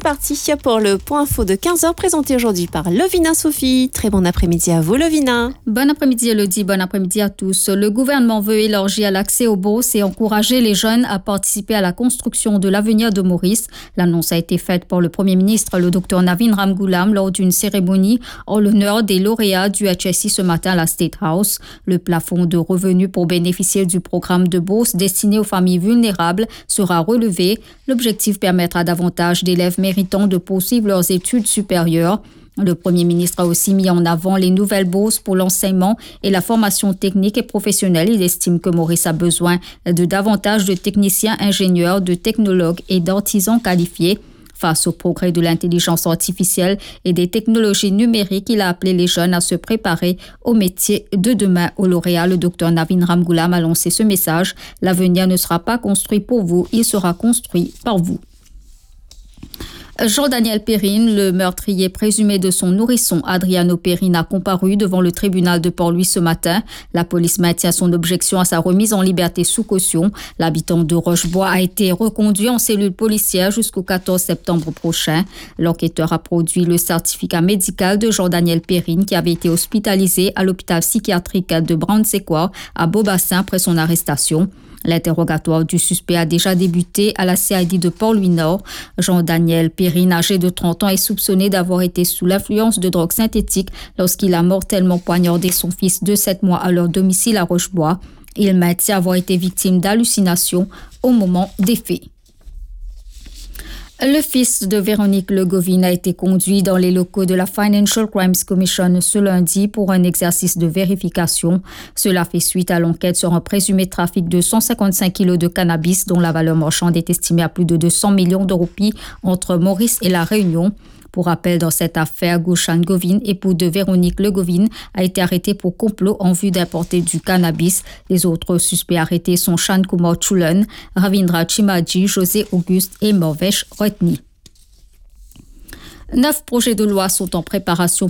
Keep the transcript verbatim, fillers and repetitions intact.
parti pour le point info de quinze heures présenté aujourd'hui par Lovina Sophie. Très bon après-midi à vous Lovina. Bon après-midi Elodie, bon après-midi à tous. Le gouvernement veut élargir l'accès aux bourses et encourager les jeunes à participer à la construction de l'avenir de Maurice. L'annonce a été faite par le Premier ministre, le docteur Navin Ramgoolam, lors d'une cérémonie en l'honneur des lauréats du H S I ce matin à la State House. Le plafond de revenus pour bénéficier du programme de bourse destiné aux familles vulnérables sera relevé. L'objectif permettra davantage d'élèves méritants de poursuivre leurs études supérieures. Le Premier ministre a aussi mis en avant les nouvelles bourses pour l'enseignement et la formation technique et professionnelle. Il estime que Maurice a besoin de davantage de techniciens, ingénieurs, de technologues et d'artisans qualifiés. Face au progrès de l'intelligence artificielle et des technologies numériques, il a appelé les jeunes à se préparer au métier de demain. Au lauréat, le docteur Navin Ramgoolam a lancé ce message. L'avenir ne sera pas construit pour vous, il sera construit par vous. Jean-Daniel Perrine, le meurtrier présumé de son nourrisson Adriano Perrine, a comparu devant le tribunal de Port-Louis ce matin. La police maintient son objection à sa remise en liberté sous caution. L'habitant de Rochebois a été reconduit en cellule policière jusqu'au quatorze septembre prochain. L'enquêteur a produit le certificat médical de Jean-Daniel Perrine qui avait été hospitalisé à l'hôpital psychiatrique de Brown-Séquard à Beaubassin après son arrestation. L'interrogatoire du suspect a déjà débuté à la C I D de Port-Louis-Nord. Jean-Daniel Perrine, âgé de trente ans, est soupçonné d'avoir été sous l'influence de drogues synthétiques lorsqu'il a mortellement poignardé son fils de sept mois à leur domicile à Rochebois. Il maintient avoir été victime d'hallucinations au moment des faits. Le fils de Véronique Legovin a été conduit dans les locaux de la Financial Crimes Commission ce lundi pour un exercice de vérification. Cela fait suite à l'enquête sur un présumé trafic de cent cinquante-cinq kilos de cannabis dont la valeur marchande est estimée à plus de deux cents millions de roupies entre Maurice et La Réunion. Pour rappel, dans cette affaire, Gushan Govin, époux de Véronique Legovin, a été arrêté pour complot en vue d'importer du cannabis. Les autres suspects arrêtés sont Shan Kumar Chulan, Ravindra Chimaji, José Auguste et Morvesh Rotny. Neuf projets de loi sont en préparation